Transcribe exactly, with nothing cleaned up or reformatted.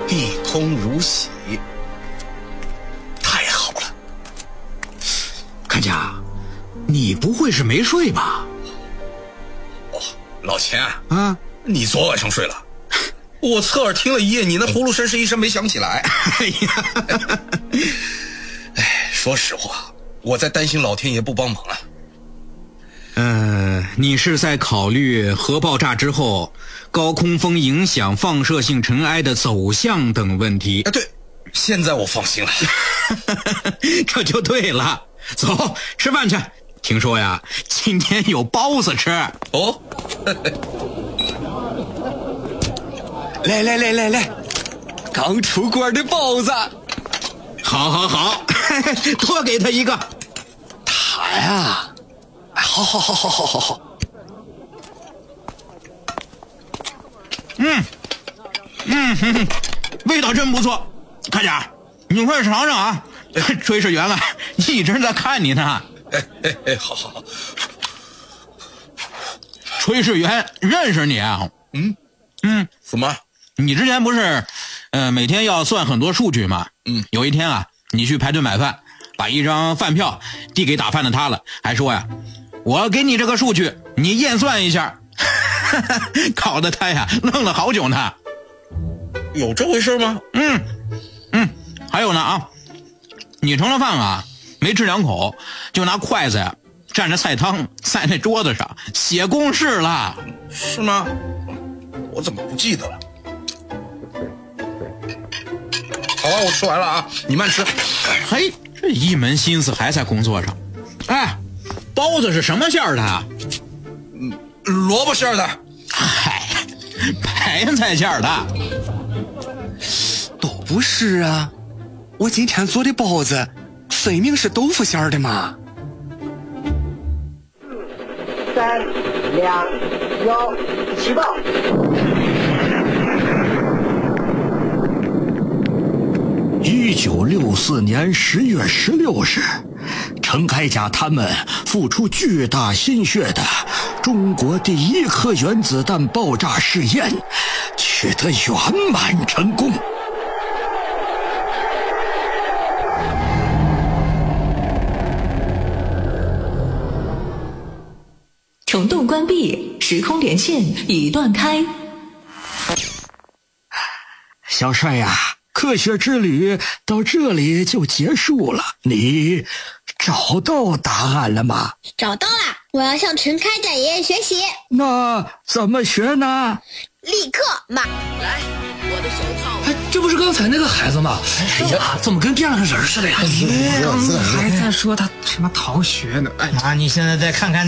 一空如洗。太好了。 看家，你不会是没睡吧？ 哦，老钱啊， 你昨晚上睡了？我侧耳听了一夜，你那葫芦声是一声没响起来。哎呀，哎，说实话，我在担心老天爷不帮忙啊。 呃，你是在考虑核爆炸之后高空风影响放射性尘埃的走向等问题？ 啊，对，现在我放心了。 这就对了，走，吃饭去。听说呀，今天有包子吃。 哦， 来来来来来，刚出锅的包子。 好好好，多给他一个。 他呀，好好好好好好好。 嗯嗯哼哼，味道真不错。看家，你快尝尝啊！炊事员啊，一直在看你呢。 哎哎哎，好好好。 炊事员认识你啊？ 嗯嗯， 怎么？ 你之前不是，呃，每天要算很多数据吗？ 嗯， 有一天啊，你去排队买饭，把一张饭票递给打饭的他了，还说呀，我给你这个数据，你验算一下。搞得他呀愣了好久呢。 有这回事吗？ 嗯嗯，还有呢啊，你盛了饭啊，没吃两口，就拿筷子呀蘸着菜汤在那桌子上写公式了。 是吗？我怎么不记得了？好啊，我吃完了啊，你慢吃。 嘿，这一门心思还在工作上。哎，包子是什么馅儿的啊？ 嗯，萝卜馅儿的。 嗨，白菜馅儿的。 都不是啊，我今天做的包子分明是豆腐馅儿的嘛。 三两一起爆。 一九六四年十月十六日，陈开甲他们付出巨大心血的中国第一颗原子弹爆炸试验取得圆满成功。 虫洞关闭，时空连线已断开。 小帅呀、啊，科学之旅到这里就结束了，你找到答案了吗？ 找到了，我要向陈开展爷爷学习。 那怎么学呢？ 立刻嘛！ 来，我的手套。 哎，这不是刚才那个孩子吗？哎呀，怎么跟变了个人似的呀？ 哎，还在说他什么逃学呢？哎呀，你现在再看看